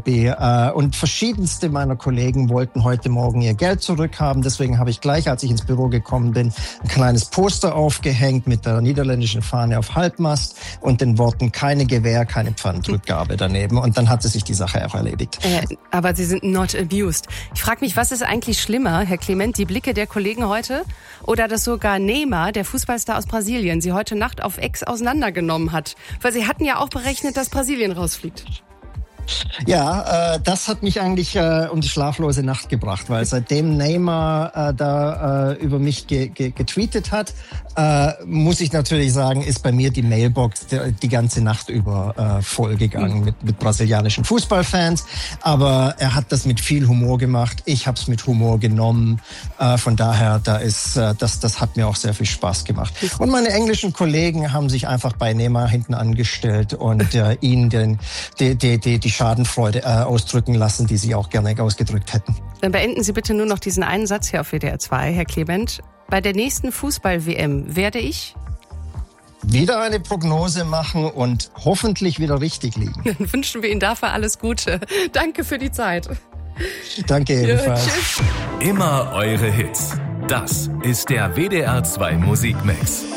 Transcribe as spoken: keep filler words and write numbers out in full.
Tobi. Äh, und verschiedenste meiner Kollegen wollten heute Morgen ihr Geld zurückhaben. Deswegen habe ich gleich, als ich ins Büro gekommen bin, ein kleines Poster aufgehängt mit der niederländischen Fahne auf Halbmast und den Worten keine Gewähr, keine Pfandrückgabe daneben. Und dann hatte sich die Sache auch erledigt. Äh, aber Sie sind not amused. Ich frage mich, was ist eigentlich schlimmer, Herr Clement, die Blicke der Kollegen heute oder dass sogar Neymar, der Fußballstar aus Brasilien, Sie heute Nacht auf Ex auseinandergenommen hat? Weil Sie hatten ja auch berechnet, dass Brasilien rausfliegt. Ja, äh, das hat mich eigentlich äh, um die schlaflose Nacht gebracht, weil seitdem Neymar äh, da äh, über mich ge- ge- getweetet hat, äh, muss ich natürlich sagen, ist bei mir die Mailbox die, die ganze Nacht über äh, vollgegangen mhm. mit, mit brasilianischen Fußballfans. Aber er hat das mit viel Humor gemacht. Ich habe es mit Humor genommen. Äh, von daher, da ist äh, das, das hat mir auch sehr viel Spaß gemacht. Und meine englischen Kollegen haben sich einfach bei Neymar hinten angestellt und äh, ihn den, die, die, die, die Schadenfreude äh, ausdrücken lassen, die sie auch gerne ausgedrückt hätten. Dann beenden Sie bitte nur noch diesen einen Satz hier auf W D R zwei, Herr Clement. Bei der nächsten Fußball-W M werde ich wieder eine Prognose machen und hoffentlich wieder richtig liegen. Dann wünschen wir Ihnen dafür alles Gute. Danke für die Zeit. Danke ebenfalls. Ja, immer eure Hits. Das ist der W D R zwei Musikmix.